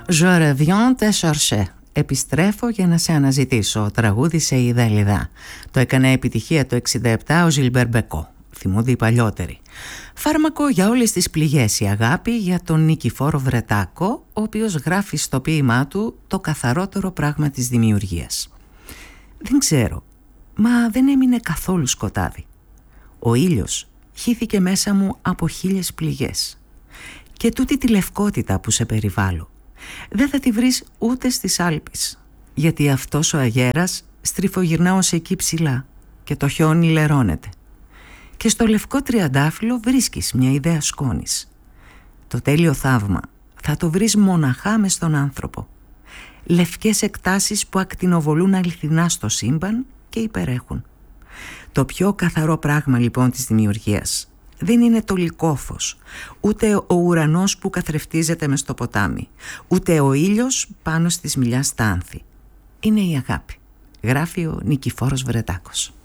Je reviens te chercher. Επιστρέφω για να σε αναζητήσω. Τραγούδισε η Δαλιδά. Το έκανε επιτυχία το 1967 ο Ζιλμπέρ Μπεκό. Θυμούνται οι παλιότεροι. Φάρμακο για όλες τις πληγές, η αγάπη για τον Νικηφόρο Βρετάκο, ο οποίος γράφει στο ποίημά του το καθαρότερο πράγμα της δημιουργίας. Δεν ξέρω, μα δεν έμεινε καθόλου σκοτάδι. Ο ήλιος χύθηκε μέσα μου από 1000 πληγές. Και τούτη τη λευκότητα που σε περιβάλλω δεν θα τη βρεις ούτε στις Άλπεις, γιατί αυτός ο αγέρας στριφογυρνά ως εκεί ψηλά και το χιόνι λερώνεται. Και στο λευκό τριαντάφυλλο βρίσκεις μια ιδέα σκόνης. Το τέλειο θαύμα θα το βρεις μοναχά μες στον άνθρωπο. Λευκές εκτάσεις που ακτινοβολούν αληθινά στο σύμπαν και υπερέχουν. Το πιο καθαρό πράγμα λοιπόν της δημιουργίας δεν είναι το λυκόφως, ούτε ο ουρανός που καθρεφτίζεται μες στο ποτάμι, ούτε ο ήλιος πάνω στη σμιλιά στα άνθη. Είναι η αγάπη, γράφει ο Νικηφόρος Βρετάκος.